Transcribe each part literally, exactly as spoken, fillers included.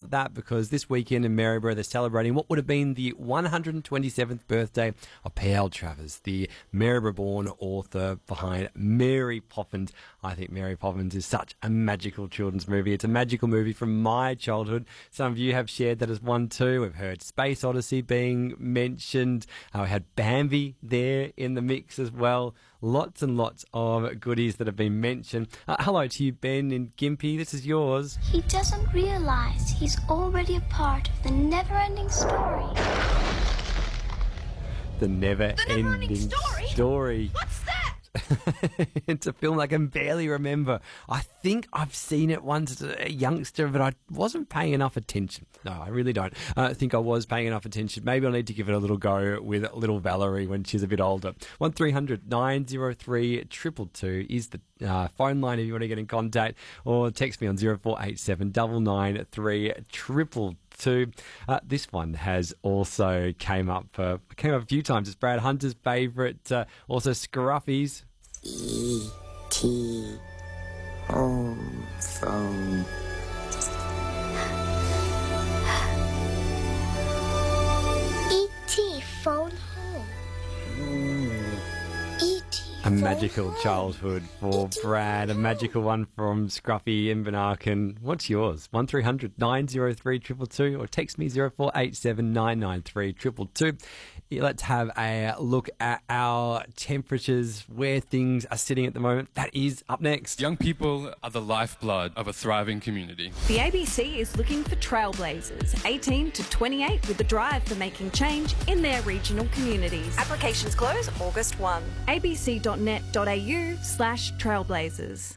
about that because this weekend in Maryborough they're celebrating what would have been the one hundred twenty-seventh birthday of P L Travers, the Maryborough-born author behind Mary Poppins. I think Mary Poppins is such a magical children's movie. It's a magical movie from my childhood. Some of you have shared that as one too. We've heard Space Odyssey being mentioned. Uh, we had Bambi there in the mix as well. Lots and lots of goodies that have been mentioned. Uh, hello to you, Ben in Gympie. This is yours. He doesn't realise he's already a part of the never-ending story. The never-ending The never-ending story? story. What's that? It's a film I can barely remember. I think I've seen it once as a youngster, but I wasn't paying enough attention. No, I really don't. I think I was paying enough attention. Maybe I'll need to give it a little go with little Valerie when she's a bit older. one three hundred nine oh three two two two is the uh, phone line if you want to get in contact, or text me on zero four eight seven nine nine three two two two. Uh, this one has also came up uh, came up a few times. It's Brad Hunter's favourite. Uh, also Scruffy's. E T home phone. E T phone home. E T A magical childhood for Brad, a magical one from Scruffy in Benarken. What's yours? one three hundred nine oh three two two two or text me zero four eight seven nine nine three two two two. Let's have a look at our temperatures, where things are sitting at the moment. That is up next. Young people are the lifeblood of a thriving community. The A B C is looking for trailblazers, eighteen to twenty-eight, with a drive for making change in their regional communities. Applications close August first. a b c dot net dot a u slash trailblazers.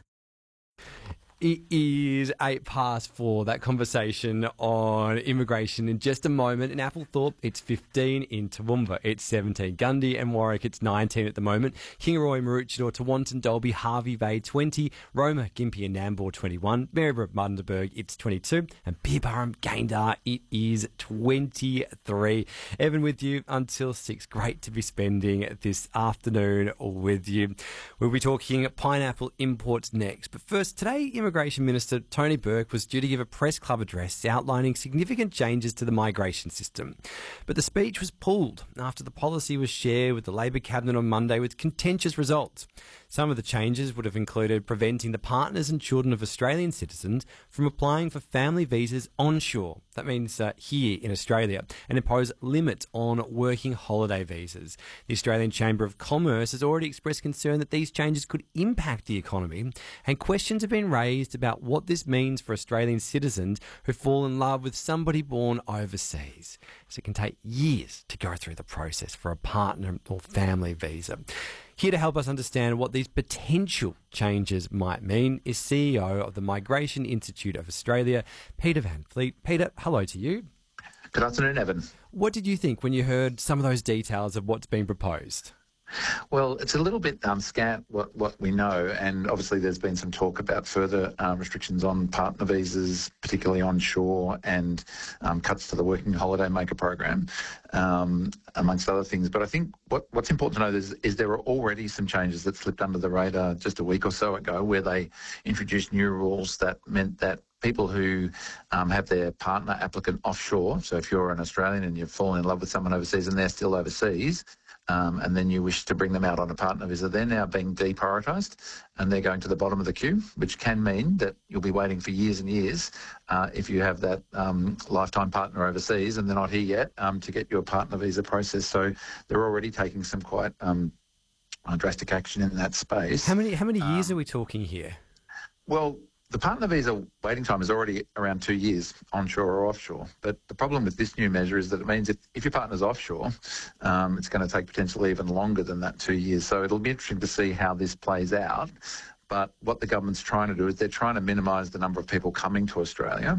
It is eight past four. That conversation on immigration in just a moment. In Applethorpe, it's fifteen. In Toowoomba, it's seventeen. Gundy and Warwick, it's nineteen at the moment. Kingaroy, Maroochydore, Tewantin, Dalby, Harvey Bay, twenty. Roma, Gympie and Nambour, twenty-one. Maryborough, Bundaberg, it's twenty-two. And Peerburham, Gayndah, it is twenty-three. Evan with you until six. Great to be spending this afternoon with you. We'll be talking pineapple imports next. But first, today, immigration Immigration Minister Tony Burke was due to give a press club address outlining significant changes to the migration system. But the speech was pulled after the policy was shared with the Labor Cabinet on Monday with contentious results. Some of the changes would have included preventing the partners and children of Australian citizens from applying for family visas onshore. That means uh, here in Australia, and impose limits on working holiday visas. The Australian Chamber of Commerce has already expressed concern that these changes could impact the economy, and questions have been raised about what this means for Australian citizens who fall in love with somebody born overseas. So it can take years to go through the process for a partner or family visa. Here to help us understand what these potential changes might mean is C E O of the Migration Institute of Australia, Peter Van Fleet. Peter, hello to you. Good afternoon, Evan. What did you think when you heard some of those details of what's been proposed? Well, it's a little bit um, scant what, what we know, and obviously there's been some talk about further um, restrictions on partner visas, particularly onshore, and um, cuts to the working holiday maker program, um, amongst other things. But I think what, what's important to know is, is there are already some changes that slipped under the radar just a week or so ago, where they introduced new rules that meant that people who um, have their partner applicant offshore, so if you're an Australian and you've fallen in love with someone overseas and they're still overseas, Um, and then you wish to bring them out on a partner visa, they're now being deprioritised and they're going to the bottom of the queue, which can mean that you'll be waiting for years and years uh, if you have that um, lifetime partner overseas and they're not here yet um, to get your partner visa process. So they're already taking some quite um, drastic action in that space. How many, how many years um, are we talking here? Well, the partner visa waiting time is already around two years, onshore or offshore. But the problem with this new measure is that it means if, if your partner's offshore, um, it's going to take potentially even longer than that two years. So it'll be interesting to see how this plays out. But what the government's trying to do is they're trying to minimise the number of people coming to Australia.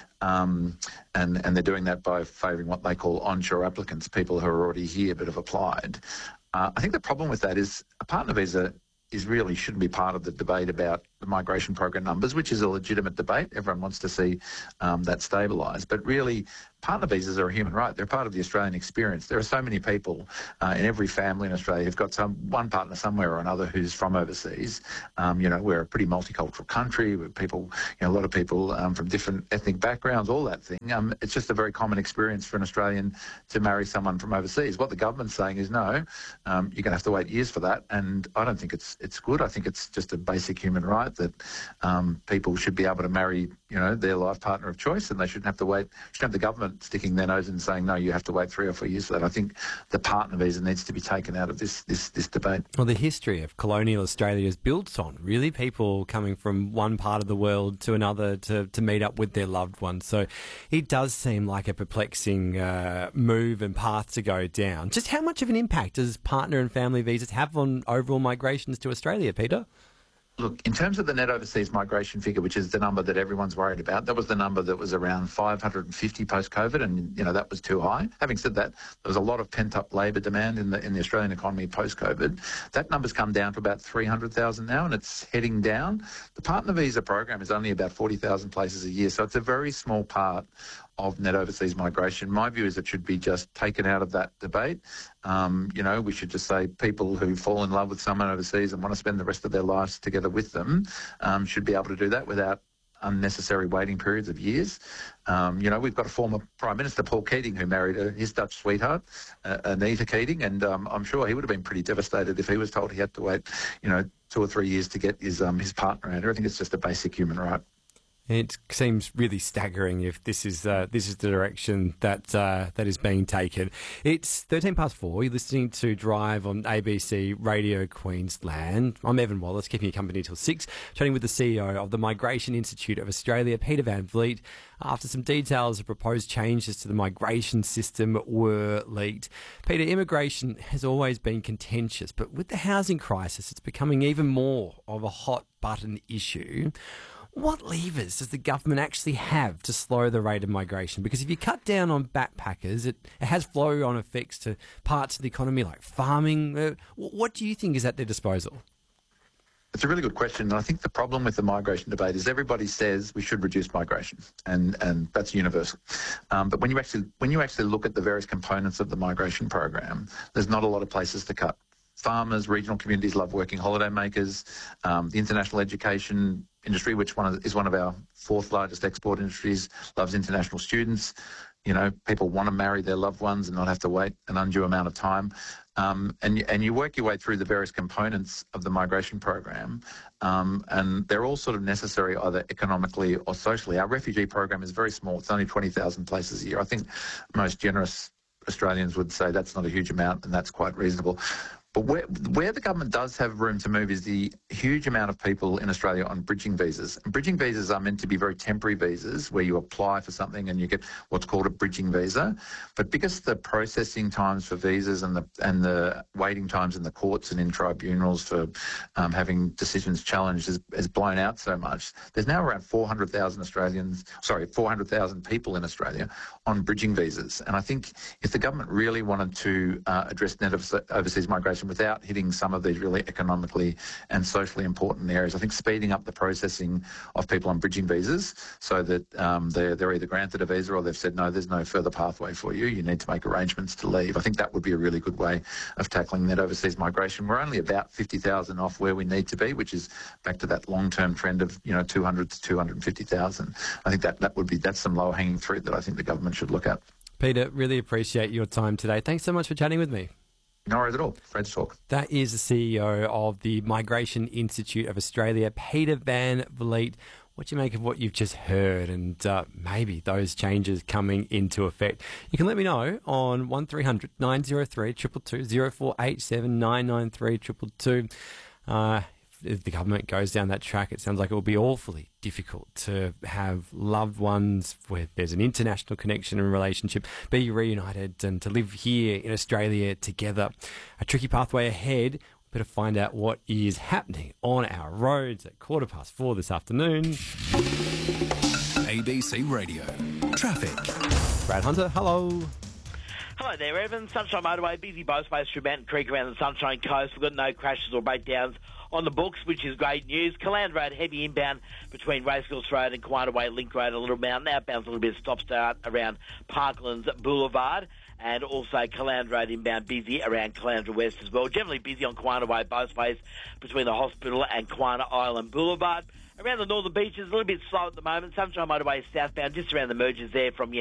Um, and, and they're doing that by favouring what they call onshore applicants, people who are already here but have applied. Uh, I think the problem with that is a partner visa is really shouldn't be part of the debate about the migration program numbers, which is a legitimate debate. Everyone wants to see um, that stabilise. But really, partner visas are a human right. They're part of the Australian experience. There are so many people uh, in every family in Australia who've got some one partner somewhere or another who's from overseas. Um, you know, we're a pretty multicultural country with people, you know, a lot of people um, from different ethnic backgrounds, all that thing. Um, it's just a very common experience for an Australian to marry someone from overseas. What the government's saying is no, um, you're going to have to wait years for that. And I don't think it's it's good. I think it's just a basic human right that um, people should be able to marry, you know, their life partner of choice, and they shouldn't have to wait, shouldn't have the government sticking their nose in and saying, no, you have to wait three or four years for that. I think the partner visa needs to be taken out of this this, this debate. Well, the history of colonial Australia is built on really people coming from one part of the world to another to, to meet up with their loved ones. So it does seem like a perplexing uh, move and path to go down. Just how much of an impact does partner and family visas have on overall migrations to Australia, Peter? Look, in terms of the net overseas migration figure, which is the number that everyone's worried about, that was the number that was around five hundred fifty post-COVID, and, you know, that was too high. Having said that, there was a lot of pent-up labour demand in the in the Australian economy post-COVID. That number's come down to about three hundred thousand now, and it's heading down. The partner visa program is only about forty thousand places a year, so it's a very small part of net overseas migration. My view is it should be just taken out of that debate. Um, you know, we should just say people who fall in love with someone overseas and want to spend the rest of their lives together with them um, should be able to do that without unnecessary waiting periods of years. Um, you know, we've got a former Prime Minister, Paul Keating, who married a, his Dutch sweetheart, uh, Anita Keating, and um, I'm sure he would have been pretty devastated if he was told he had to wait, you know, two or three years to get his um, his partner out. I think it's just a basic human right. It seems really staggering if this is uh, this is the direction that uh, that is being taken. It's thirteen past four. You're listening to Drive on A B C Radio Queensland. I'm Evan Wallace, keeping you company till six, chatting with the C E O of the Migration Institute of Australia, Peter Van Vliet, after some details of proposed changes to the migration system were leaked. Peter, immigration has always been contentious, but with the housing crisis, it's becoming even more of a hot button issue. What levers does the government actually have to slow the rate of migration? Because if you cut down on backpackers, it, it has flow-on effects to parts of the economy like farming. Uh, what do you think is at their disposal? It's a really good question. And I think the problem with the migration debate is everybody says we should reduce migration, and, and that's universal. Um, but when you actually when you actually look at the various components of the migration program, there's not a lot of places to cut. Farmers, regional communities love working holiday makers. Um, the international education industry, which one is one of our fourth largest export industries, loves international students. You know, people want to marry their loved ones and not have to wait an undue amount of time. Um, and, and you work your way through the various components of the migration program, um, and they're all sort of necessary either economically or socially. Our refugee program is very small. It's only twenty thousand places a year. I think most generous Australians would say that's not a huge amount, and that's quite reasonable. But where, where the government does have room to move is the huge amount of people in Australia on bridging visas. And bridging visas are meant to be very temporary visas where you apply for something and you get what's called a bridging visa. But because the processing times for visas and the and the waiting times in the courts and in tribunals for um, having decisions challenged has, has blown out so much, there's now around four hundred thousand Australians, sorry, four hundred thousand people in Australia on bridging visas. And I think if the government really wanted to uh, address net overseas migration without hitting some of these really economically and socially important areas, I think speeding up the processing of people on bridging visas so that um, they're, they're either granted a visa or they've said, no, there's no further pathway for you, you need to make arrangements to leave. I think that would be a really good way of tackling net overseas migration. We're only about fifty thousand off where we need to be, which is back to that long-term trend of, you know, two hundred to two hundred fifty thousand. I think that, that would be, that's some low-hanging fruit that I think the government should look at. Peter, really appreciate your time today. Thanks so much for chatting with me. No worries at all. Great to talk. That is the C E O of the Migration Institute of Australia, Peter Van Vliet. What do you make of what you've just heard and uh, maybe those changes coming into effect? You can let me know on one three hundred nine oh three two two two, oh four eight seven nine nine three two two two. Uh, if the government goes down that track, it sounds like it will be awfully difficult to have loved ones where there's an international connection and relationship be reunited and to live here in Australia together. A tricky pathway ahead. We better find out what is happening on our roads at quarter past four this afternoon. A B C Radio Traffic. Brad Hunter, hello. Hello there, Evan. Sunshine Motorway, busy both ways through Mountain Creek around the Sunshine Coast. We've got no crashes or breakdowns on the books, which is great news. Calandra Road, heavy inbound between Racecourse Road and Quieter Way, Link Road, a little mountain. Outbound's a little bit of stop-start around Parklands Boulevard. And also Calandra Road inbound busy around Calandra West as well. Generally busy on Quieter Way both ways between the hospital and Quieter Island Boulevard. Around the northern beaches, a little bit slow at the moment. Sunshine Motorway is southbound, just around the mergers there from